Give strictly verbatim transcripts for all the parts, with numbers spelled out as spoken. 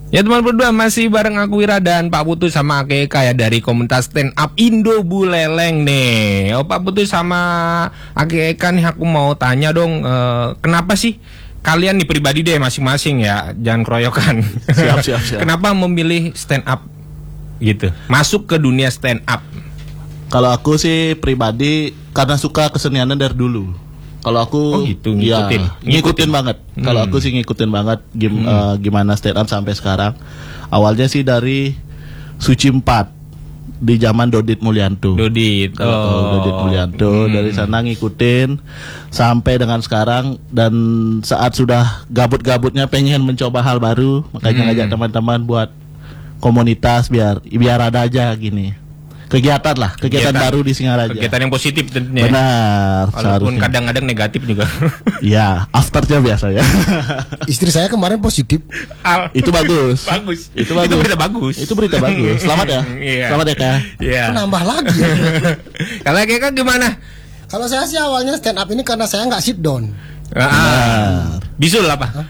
Ya teman berdua, masih bareng aku Wira dan Pak Putu sama Ake Eka ya dari komunitas stand up Indo Buleleng nih. Oh Pak Putu sama Ake Eka nih, aku mau tanya dong, eh, kenapa sih kalian nih pribadi deh masing-masing ya, jangan keroyokan. Siap siap siap. Kenapa memilih stand up gitu, masuk ke dunia stand up? Kalau aku sih pribadi karena suka keseniannya dari dulu. Kalau aku oh gitu, ngikutin, ya, ngikutin, ngikutin banget. Hmm. Kalau aku sih ngikutin banget gim, hmm. uh, gimana stand up sampai sekarang. Awalnya sih dari Suci empat di zaman Dodit Mulyanto. Dodit, oh. Dodit Mulyanto. Hmm. Dari sana ngikutin sampai dengan sekarang, dan saat sudah gabut-gabutnya pengen mencoba hal baru, makanya hmm. ngajak teman-teman buat komunitas biar biar ada aja gini. Kegiatan lah, kegiatan, kegiatan baru di Singaraja. Kegiatan yang positif tentunya. Benar. Walaupun kadang-kadang negatif juga. Ya, afternya biasa ya. Istri saya kemarin positif. Al. Itu bagus. Bagus. Itu bagus. Itu berita bagus. Itu berita bagus. Selamat ya. Yeah. Selamat ya Kak. Iya. Nambah lagi. Ya. Kalau Kak gimana? Kalau saya sih awalnya stand up ini karena saya nggak sit down. Ah, bisul apa?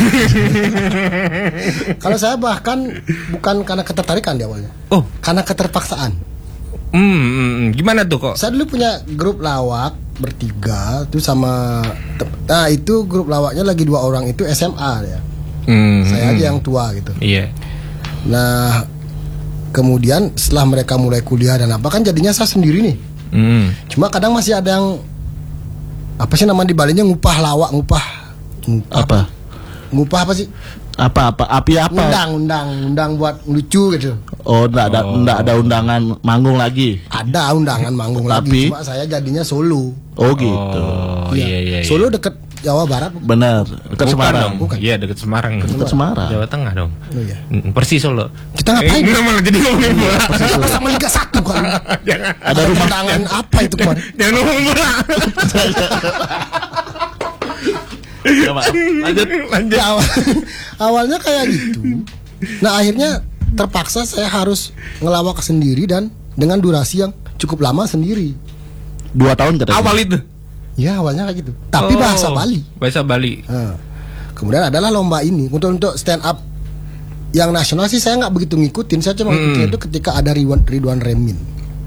Kalau saya bahkan bukan karena ketertarikan di awalnya. Oh, karena keterpaksaan. Hmm, gimana tuh kok? Saya dulu punya grup lawak bertiga tuh sama, nah itu grup lawaknya lagi dua orang itu S M A ya. Hmm, saya aja yang tua gitu. Iya. Nah, kemudian setelah mereka mulai kuliah dan apa kan jadinya saya sendiri nih. Hmm. Cuma kadang masih ada yang apa sih nama di Balinya, ngupah lawak, ngupah, ngupah apa? Ngupah apa sih? Apa apa api apa? Undang, undang, undang buat lucu gitu. Oh, enggak ada enggak oh. ada undangan manggung lagi. Ada undangan manggung Tapi, lagi, cuma saya jadinya solo. Oh gitu. Oh, iya iya. iya. Solo deket Jawa Barat. Benar, dekat Semarang. Bukan. Iya, dekat Semarang. Dekat Semarang. Jawa Tengah dong. Oh iya. Persis Solo. Kita ngapain? Eh, malah jadi ngomongin bola. Persis sama Liga satu kan. Ada rumah undangan apa itu kemarin? Jangan ngomong bola. Ya, Pak. Lanjut, lanjut. Ya, awal, awalnya kayak gitu. Nah, akhirnya terpaksa saya harus ngelawak sendiri dan dengan durasi yang cukup lama sendiri. Dua tahun katanya. Awal itu? Ya, awalnya kayak gitu. Tapi oh, bahasa Bali. Bahasa Bali. Nah, kemudian adalah lomba ini untuk untuk stand up yang nasional sih saya nggak begitu ngikutin. Saya cuma ngikutin hmm. itu ketika ada Ridwan, Ridwan Remin.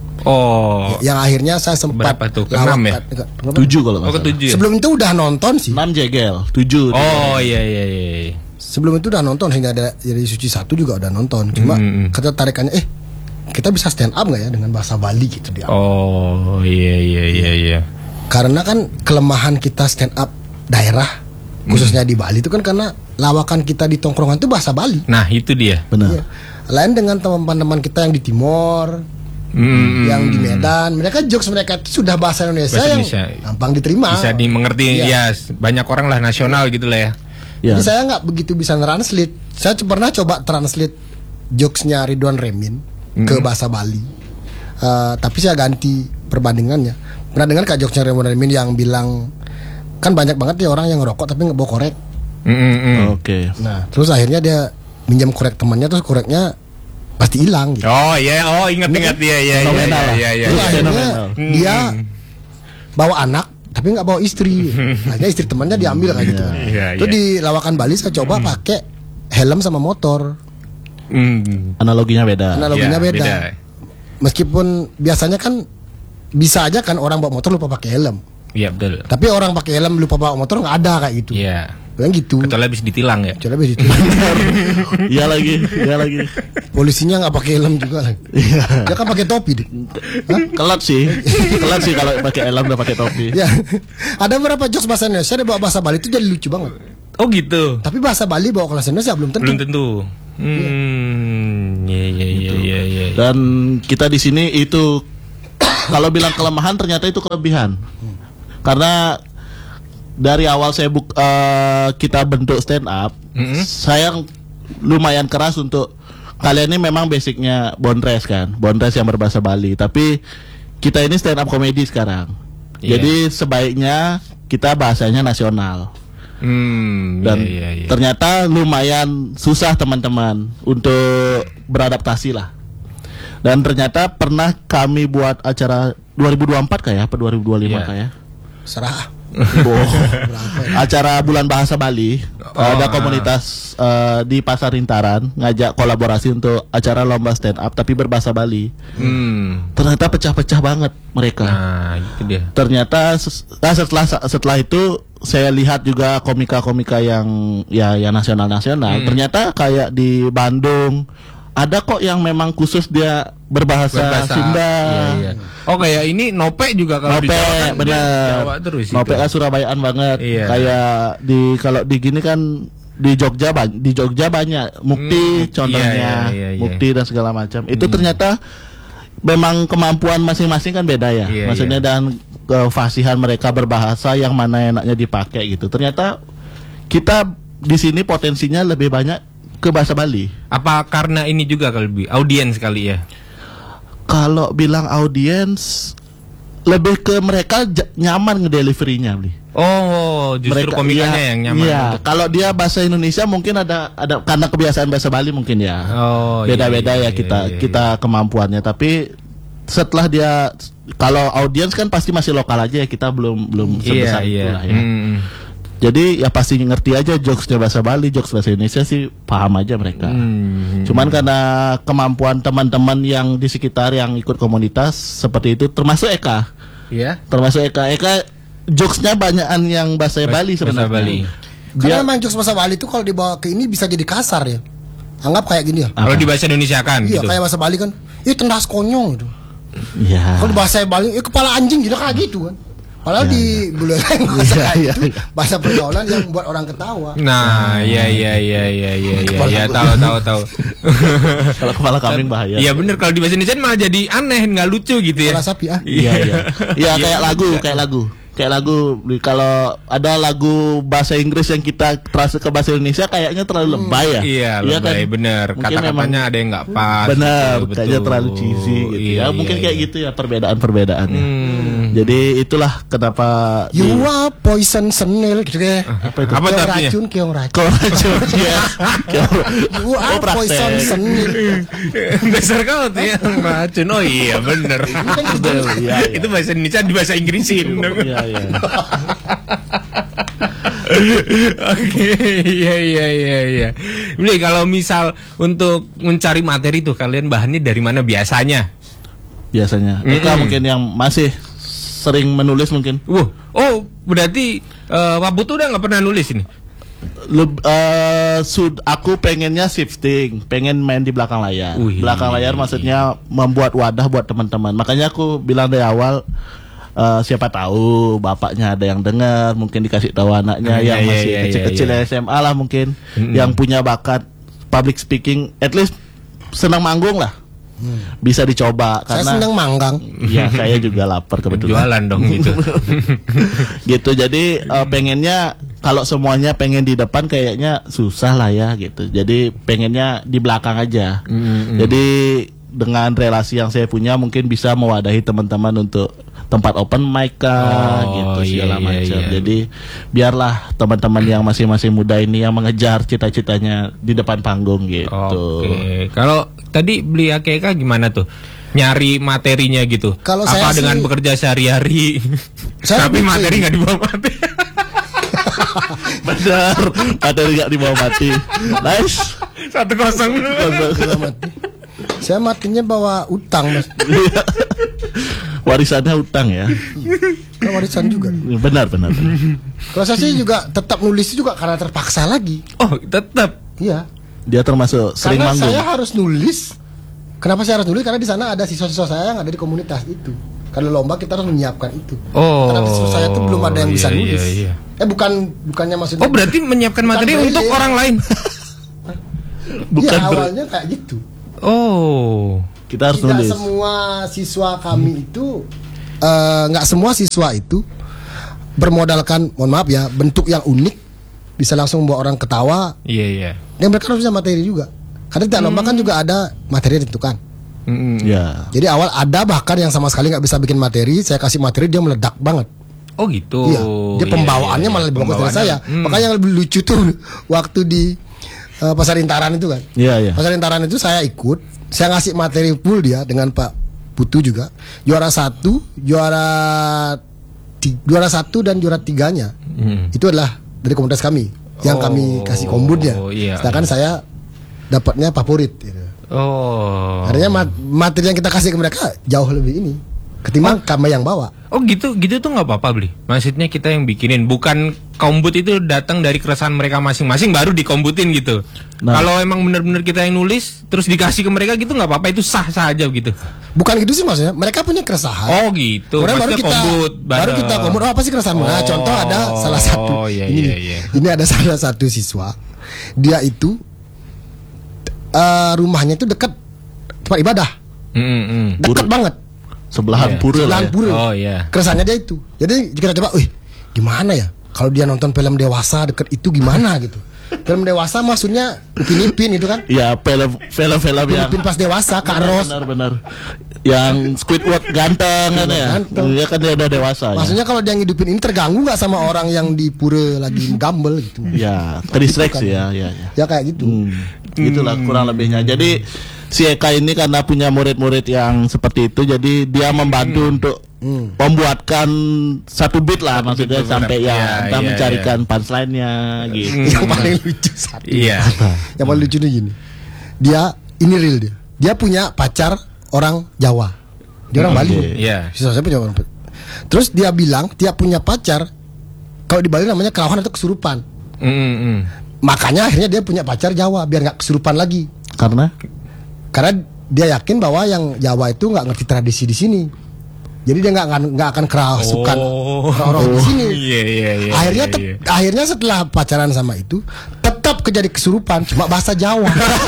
Oh, yang akhirnya saya sempat berapa tuh? Enam ya? Tujuh kalau nggak salah. Ketujuh. Sebelum itu udah nonton sih. Enam jegel, tujuh. Oh iya iya iya. Sebelum itu udah nonton, hingga ada jadi Suci satu juga udah nonton. Cuma mm-hmm. ketertarikannya, eh kita bisa stand up nggak ya dengan bahasa Bali gitu dia. Oh iya iya iya iya. Karena kan kelemahan kita stand up daerah, khususnya mm. di Bali itu kan karena lawakan kita di tongkrongan itu bahasa Bali. Nah itu dia. Benar. Iya. Lain dengan teman-teman kita yang di Timor. Hmm. Yang di Medan, mereka jokes mereka itu sudah bahasa Indonesia, bahasa Indonesia yang gampang diterima, bisa dimengerti ya. ya banyak orang lah nasional gitu lah ya. Ya. Jadi saya nggak begitu bisa translate. Saya pernah coba translate jokesnya Ridwan Remin hmm. ke bahasa Bali, uh, tapi saya ganti perbandingannya. Pernah dengar kak jokesnya Ridwan Remin yang bilang kan banyak banget ya orang yang ngerokok tapi nggak bawa korek. Mm-hmm. Oke. Okay. Nah terus akhirnya dia minjam korek temannya, terus koreknya pasti hilang gitu. Oh iya, yeah. oh ingat-ingat ya ya ya ya ya. Akhirnya dia bawa anak tapi nggak bawa istri. Akhirnya istri temannya diambil kayak gitu. Yeah, Itu yeah. di lawakan Bali saya coba mm. pakai helm sama motor. Mm. Analoginya beda. Analoginya yeah, beda. beda. Meskipun biasanya kan bisa aja kan orang bawa motor lupa pakai helm. Iya yeah, betul. Tapi orang pakai helm lupa bawa motor nggak ada kayak gitu. Iya. Yeah. Yang gitu. Kecuali habis ditilang ya. Kecuali habis ditilang. Iya lagi, iya lagi. Polisinya nggak pakai helm juga lagi. Dia kan pakai topi deh. Kelat sih, kelat sih kalau pakai helm udah pakai topi. Ya. Ada beberapa jokes bahasa Indonesia dia bawa bahasa Bali itu jadi lucu banget. Oh gitu. Tapi bahasa Bali bawa ke bahasa Indonesia belum tentu. Belum tentu. Hmm, iya iya iya iya iya. Dan kita di sini itu kalau bilang kelemahan ternyata itu kelebihan. Hmm. Karena dari awal saya buk, uh, kita bentuk stand up, mm-hmm. saya lumayan keras untuk kalian ini memang basicnya bondres kan, bondres yang berbahasa Bali. Tapi kita ini stand up komedi sekarang, yeah. Jadi sebaiknya kita bahasanya nasional. Hmm, Dan yeah, yeah, yeah. ternyata lumayan susah teman-teman untuk beradaptasi lah. Dan ternyata pernah kami buat acara dua ribu dua puluh empat kayak apa dua ribu dua puluh lima yeah. kayak. Serah. Oh, acara bulan bahasa Bali, Oh, ada ah. komunitas eh, di Pasar Intaran ngajak kolaborasi untuk acara lomba stand up tapi berbahasa Bali. Hmm. Ternyata pecah-pecah banget mereka. Nah, itu dia. Ternyata ses- nah, setelah setelah itu saya lihat juga komika-komika yang ya yang nasional-nasional. Hmm. Ternyata kayak di Bandung ada kok yang memang khusus dia berbahasa, Berbahasa Sunda. Iya, iya. Oh kayak ini Nope juga kalau di Nope, Jawa kan dia bener. Jawa terus itu. Nope kan Surabayaan banget. Iya. Kayak di kalau di gini kan di Jogja ba- di Jogja banyak Mukti Hmm, contohnya, iya, iya, iya, iya. Mukti dan segala macam. Itu ternyata memang kemampuan masing-masing kan beda ya. Iya, Maksudnya iya. dan kefasihan mereka berbahasa yang mana enaknya dipakai gitu. Ternyata kita di sini potensinya lebih banyak ke bahasa Bali. Apa karena ini juga kali audiens kali ya? Kalau bilang audiens lebih ke mereka j- nyaman ngedeliverynya beli. Oh, justru Mereka- komikanya iya, yang nyaman iya. untuk. Kalau dia bahasa Indonesia mungkin ada ada karena kebiasaan bahasa Bali mungkin ya. Oh, Beda-beda iya, ya iya, kita iya, iya. kita kemampuannya. Tapi setelah dia kalau audiens kan pasti masih lokal aja ya, kita belum belum Iya, sebesar iya. itulah ya. Hmm. Jadi ya pasti ngerti aja jokesnya bahasa Bali, jokes bahasa Indonesia sih paham aja mereka. Hmm. Cuman karena kemampuan teman-teman yang di sekitar yang ikut komunitas seperti itu, termasuk Eka, Iya. termasuk Eka, Eka jokesnya banyakan yang bahasa Bali Bahasa sebenarnya. Bali. Karena Dia memang jokes bahasa Bali itu kalau dibawa ke ini bisa jadi kasar ya. Anggap kayak gini ya. Kalau di bahasa Indonesia kan Iya, gitu. kayak bahasa Bali kan. Ih, tendas konyol gitu. ya. Kalau di bahasa Bali, eh kepala anjing gitu kayak gitu kan. Padahal di Buleleng bahasa Iya, kayak iya, itu iya. bahasa pergaulan yang membuat orang ketawa. Nah, iya iya iya iya iya iya Kepala ya, gua. tahu tahu tahu. Kalau kepala kambing bahaya. Iya bener, kalau di bahasa Indonesia malah jadi aneh, nggak lucu gitu ya. Kepala sapi ah. Iya, iya. Iya, kayak Iya, lagu, juga. kayak lagu. Kayak lagu kalau ada lagu bahasa Inggris yang kita translate ke bahasa Indonesia kayaknya terlalu lebay ya. Iya, lebay bener. Mungkin Kata-katanya memang- ada yang nggak pas. Benar, gitu, kayaknya betul. terlalu cheesy gitu Iya, ya. Mungkin iya, kayak iya. gitu ya perbedaan-perbedaannya. Hmm. Jadi itulah kenapa You di- are poison senil gitu kayak. apa itu? Apa Keong artinya? racun, keong racun. Kau racun ya. You are Oh, praktek. poison senil. Dasar kau tuh ya racun. Oh iya bener. Iya, iya. Itu bahasa Indonesia di bahasa Inggrisin dong. Iya, iya. Oke, iya iya iya iya. Beli kalau misal untuk mencari materi tuh kalian bahannya dari mana biasanya? Biasanya. Mm-mm. Eka mungkin yang masih sering menulis mungkin. Wah, oh berarti eh, Pak Putu udah nggak pernah nulis ini? Leb, eh, sud, aku pengennya shifting, pengen main di belakang layar. Wih. Belakang layar maksudnya membuat wadah buat teman-teman. Makanya aku bilang dari awal, eh, siapa tahu bapaknya ada yang dengar, mungkin dikasih tahu anaknya Iya, yang iya, masih iya, kecil-kecil iya. S M A lah mungkin, Mm-mm. yang punya bakat public speaking, at least senang manggung lah, bisa dicoba Saya karena. senang manggang. Ya saya juga lapar kebetulan. Jualan dong gitu. Gitu jadi eh, pengennya kalau semuanya pengen di depan kayaknya susah lah ya gitu, jadi pengennya di belakang aja. Mm-mm. Jadi dengan relasi yang saya punya mungkin bisa mewadahi teman-teman untuk tempat open mic kah, Oh, gitu iya, segala iya, macam. iya. Jadi biarlah teman-teman yang masih-masih muda ini yang mengejar cita-citanya di depan panggung gitu. Oke, kalau tadi beli Akeka gimana tuh? Nyari materinya gitu. Kalau apa saya dengan sih- bekerja sehari-hari? Saya Tapi lebih materi ke- nggak dibawa materi. Benar, materi gak dibawa mati. Nice. Satu kosong dulu. Saya mati. Saya matinya bawa utang mas. Warisannya utang ya. Kan warisan juga. Benar, benar. benar. Kalau saya sih juga tetap nulis juga karena terpaksa lagi. Oh, tetap. Iya. Dia termasuk sering Karena manggung. saya harus nulis. Kenapa saya harus nulis? Karena di sana ada siswa-siswa saya yang ada di komunitas itu. Kalau lomba kita harus menyiapkan itu. Oh. Karena siswa saya itu belum ada yang bisa iya, nulis. iya, iya. Eh bukan bukannya maksudnya. Oh, berarti menyiapkan Bukan materi braille. untuk orang lain. Bukan Iya, ber- awalnya kayak gitu. Oh. kita harus Tidak nulis. semua siswa kami itu eh, nggak semua siswa itu bermodalkan, mohon maaf ya, bentuk yang unik bisa langsung membuat orang ketawa. Iya, iya. Dan mereka harus punya materi juga. Karena tidak lomba kan juga ada materi yang ditentukan. Mm-mm. Ya. Jadi awal ada bahkan yang sama sekali nggak bisa bikin materi, saya kasih materi dia meledak banget. Oh gitu. Iya, dia Iya, pembawaannya iya, iya. malah lebih bagus dari Pembawaannya, saya. hmm. Makanya yang lebih lucu tuh waktu di eh, Pasar Intaran itu kan. Iya, iya. Pasar Intaran itu saya ikut, saya ngasih materi full dia dengan Pak Putu juga. Juara satu, juara ti- juara satu dan juara tiganya Hmm. itu adalah dari komunitas kami yang Oh, kami kasih kombutnya. iya. Sedangkan saya dapatnya favorit. Gitu. Oh. Artinya mat- materi yang kita kasih ke mereka jauh lebih ini ketimbang kami yang bawa. Oh gitu, gitu tuh nggak apa-apa beli. Maksudnya kita yang bikinin, bukan kombut itu datang dari keresahan mereka masing-masing baru dikombutin gitu. Nah. Kalau emang benar-benar kita yang nulis terus dikasih ke mereka gitu nggak apa-apa, itu sah-sah aja gitu. Bukan gitu sih maksudnya. Mereka punya keresahan. Oh gitu. Kemudian baru Maksudnya kita kombut baru bareng. kita kombut. Oh, apa sih keresahanmu? Nah, Oh, contoh ada salah satu. iya, ini, iya, iya. ini ada salah satu siswa. Dia itu eh, rumahnya itu dekat tempat ibadah. Mm, mm. Dekat banget. Sebelahan Iya. pura lah Sebelahan ya. pura. Oh iya. Keresahannya dia itu. Jadi kita coba, wih, gimana ya? Kalau dia nonton film dewasa deket itu gimana gitu? Film dewasa maksudnya Upin Ipin itu kan? Ya film film film Upin yang Ipin pas dewasa, Kak Ros. benar-benar yang Squidward ganteng kan ya. Ganteng. Dia kan dia udah dewasa. Maksudnya kalau dia ngidupin ini terganggu nggak sama orang yang di pura lagi gambel gitu? ya, ya terdistraksi ya, ya, ya. Ya kayak gitu. Hmm, gitulah kurang lebihnya. Jadi si Eka ini karena punya murid-murid yang seperti itu, jadi dia membantu untuk membuatkan satu beat lah maksudnya beat sampai beberapa. ya Iya, entah iya, mencarikan punchline-nya gitu. Yang paling lucu satu. Iya. Yang paling lucu nih gini. Dia ini real dia. Dia punya pacar orang Jawa. Dia orang Bali. Iya. Sisa saya punya orang. Terus dia bilang tiap punya pacar kalau di Bali namanya kerawahan atau kesurupan. Mm, mm. Makanya akhirnya dia punya pacar Jawa biar nggak kesurupan lagi. Karena Karena dia yakin bahwa yang Jawa itu nggak ngerti tradisi di sini. Jadi dia nggak akan nggak akan kerasukan Oh. orang di sini. Iya iya iya. akhirnya iya, tep- iya. akhirnya setelah pacaran sama itu tetap kejadi kesurupan cuma bahasa Jawa.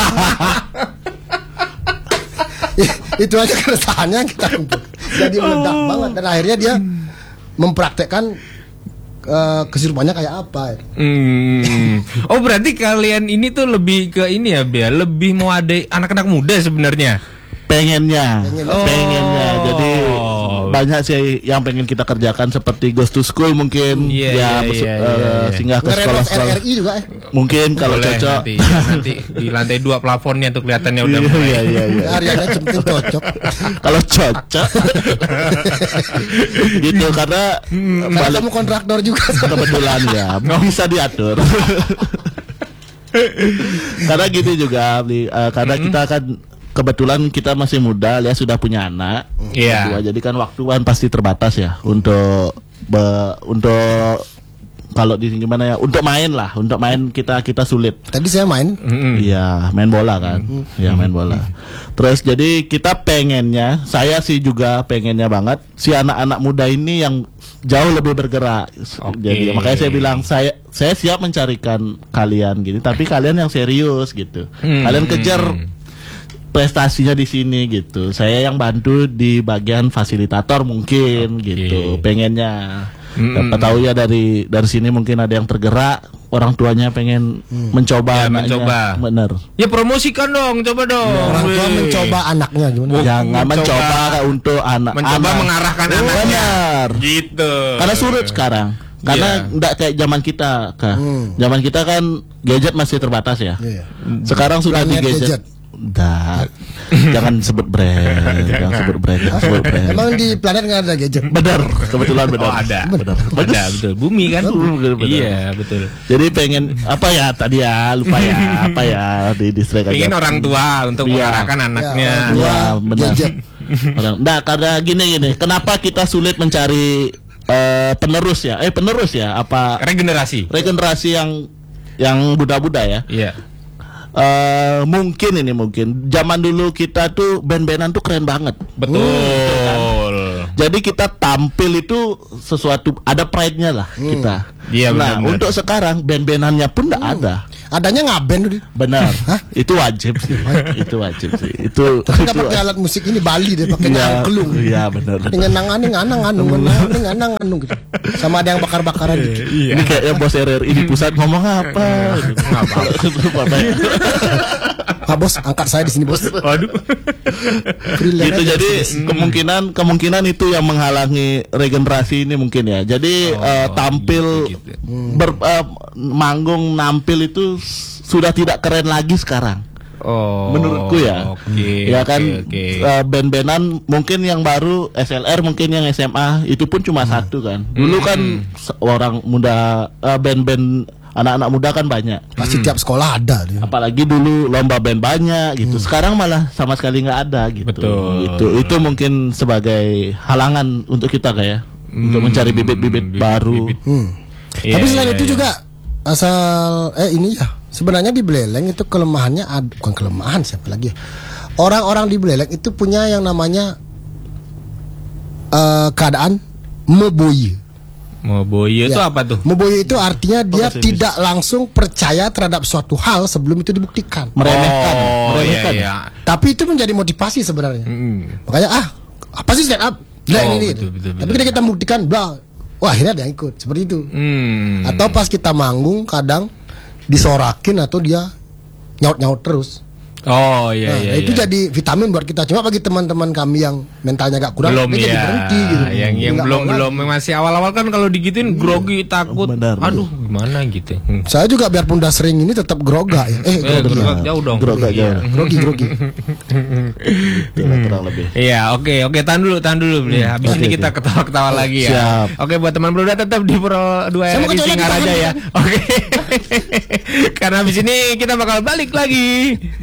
I- itu aja keresahannya yang kita kumpul. Jadi meledak banget dan akhirnya dia mempraktekkan eh, kesurupannya kayak apa. Hmm. Oh berarti kalian ini tuh lebih ke ini ya, Bia, lebih mau ada anak-anak muda sebenarnya. pengennya, Pengennya. pengennya. Oh. Jadi banyak sih yang pengen kita kerjakan seperti Ghost to School mungkin Iya, ya iya, bes- iya, eh, iya, iya. singgah ke Ngerenov sekolah-sekolah. R R I juga eh. Mungkin kalau Boleh, cocok. nanti, ya, nanti di lantai dua plafonnya tuh kelihatannya udah Iya, mulai. iya, iya, iya. Hariannya penting cocok. Kalau cocok gitu karena Karena balik kamu kontraktor juga. kebetulan ya bisa diatur. Karena gitu juga Bli. Eh, karena kita kan kebetulan kita masih muda ya sudah punya anak. Iya. Berdua. Jadi kan waktu kan pasti terbatas ya untuk be- untuk kalau di sini gimana ya untuk main lah untuk main kita kita sulit. Tadi saya main Mm-mm. Iya, main bola kan. Iya, main bola. Terus jadi kita pengennya, saya sih juga pengennya banget si anak-anak muda ini yang jauh lebih bergerak. Oke. Jadi makanya saya bilang saya saya siap mencarikan kalian gitu, tapi kalian yang serius gitu. Hmm. Kalian kejar prestasinya di sini gitu. Saya yang bantu di bagian fasilitator mungkin gitu. Pengennya Hmm. dapat tahu ya dari dari sini mungkin ada yang tergerak, orang tuanya pengen mencoba Ya, anaknya. mencoba. Bener. Ya promosikan dong, coba dong. orang tua Wih. mencoba anaknya gimana? Bu- Jangan mencoba- mencoba untuk anak mencoba anak. mengarahkan Oh, anaknya. benar. Gitu. Karena sulit sekarang. Karena Iya. enggak kayak zaman kita, Kak. Hmm. Zaman kita kan gadget masih terbatas ya. Iya. Sekarang sudah di Planet gadget. gadget. Dah. Jangan sebut brand, jangan sebut brand, jangan sebut brand. Emang di planet nggak ada gadget? Benar, kebetulan benar. Oh ada. Benar. Ada betul. Bumi kan? Betul, betul. Iya, betul. Jadi pengen apa ya tadi ya, lupa ya, apa ya di distract aja. Pengen orang tua untuk Iya. mengarahkan anaknya. orang tua. Ya, benar. Gadget. Orang, nah, karena gini gini, kenapa kita sulit mencari eh, penerus ya? Eh penerus ya? Apa Regenerasi. regenerasi yang yang Buddha-Buddha ya? Iya. Eh mungkin ini mungkin zaman dulu kita tuh band-bandan tuh keren banget. Betul. Jadi kita tampil itu sesuatu ada pride-nya lah kita. Iya, nah benar-benar. untuk sekarang band-bandannya pun tidak ada. Adanya ngaben tuh. Benar. Itu wajib sih. Itu wajib sih. Itu. Tapi nggak itu pakai alat musik ini Bali deh, pakai Iya, angklung. Iya benar. Dengan nangan nganang anung, nganang nganang anung gitu. Sama ada yang bakar-bakaran gitu. Iya. Ini kayak yang bos R R I di pusat ngomong apa? Apa ya? Pak bos, angkat saya di sini bos. Waduh. Freelance Gitu aja. jadi kemungkinan kemungkinan itu yang menghalangi regenerasi ini mungkin ya. Jadi eh, tampil gitu. ber, eh, manggung nampil itu sudah tidak keren lagi sekarang. Oh. Menurutku ya. Oke. Ya kan oke, oke. eh, band-bandan mungkin yang baru S L R, mungkin yang S M A itu pun cuma satu kan. Dulu kan se- orang muda, eh, band-band anak-anak muda kan banyak. Pasti tiap sekolah ada dia. Apalagi dulu lomba band banyak gitu. Sekarang malah sama sekali nggak ada gitu. Betul. Itu itu mungkin sebagai halangan untuk kita kayak untuk mencari bibit-bibit baru. bibit. Hmm. Iya, Tapi selain iya, itu iya. juga asal eh ini ya sebenarnya di Beleleng itu kelemahannya ad, bukan kelemahan siapa lagi ya. Orang-orang di Beleleng itu punya yang namanya eh, keadaan moboye. Moboye itu Ya. apa tuh? Moboye itu artinya dia bahasa Inggris. tidak langsung percaya terhadap suatu hal sebelum itu dibuktikan. Meremehkan, Oh, meremehkan. iya, iya. Tapi itu menjadi motivasi sebenarnya. Mm. Makanya ah apa sih stand up? Nah, Oh, ini, ini. betul, betul, Tapi betul. ketika kita membuktikan, blah, wah akhirnya ada yang ikut seperti itu. Hmm. Atau pas kita manggung kadang disorakin atau dia nyaut-nyaut terus. Oh iya Nah, iya. itu iya. jadi vitamin buat kita. Cuma bagi teman-teman kami yang mentalnya agak kurang, belum dia ya. jadi berhenti gitu. Yang yang Nggak belum mau belum masih awal-awal kan kalau digituin grogi takut. Benar. Aduh gimana gitu. Hmm. Saya juga biarpun udah sering ini tetap groga ya. Eh, Eh, grogi. gerobak jauh dong. Gerobak Iya. jauh. grogi, grogi. Itulah kurang lebih. Iya, oke, oke, tahan dulu, tahan dulu, ya. Habis Oke, ini oke. kita ketawa-ketawa lagi ya. Siap. Oke, buat teman Broda tetap di Pro dua Saya R mau di ke toilet, Singaraja tahan. ya. Oke. Karena habis ini kita bakal balik lagi.